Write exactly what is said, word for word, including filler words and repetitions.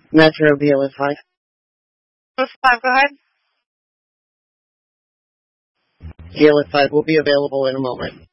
Metro B L five. five, go ahead. B L five will be available in a moment.